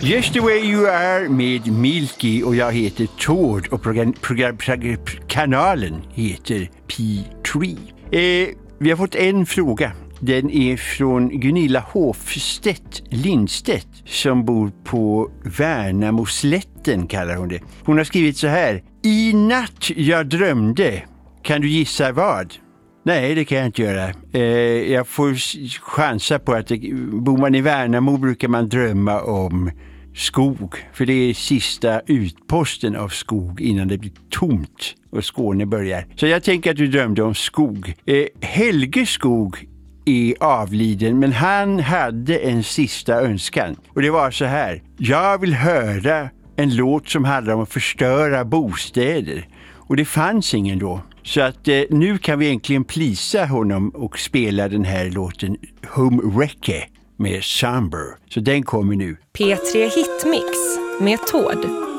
Just the way you are med Milky och jag heter Tord och kanalen heter P3. Vi har fått en fråga. Den är från Gunilla Hofstedt Lindstedt som bor på Värnamoslätten kallar hon det. Hon har skrivit så här. I natt jag drömde. Kan du gissa vad? Nej, det kan jag inte göra. Jag får chansa på att bor man i Värnamo brukar man drömma om skog. För det är sista utposten av skog innan det blir tomt och Skåne börjar. Så jag tänker att du drömde om skog. Helge Skog är avliden, men han hade en sista önskan. Och det var så här. Jag vill höra en låt som handlar om att förstöra bostäder. Och det fanns ingen då. Så att nu kan vi egentligen plisa honom och spela den här låten Home Wrecker med Somber. Så den kommer nu. P3 Hitmix med Tord.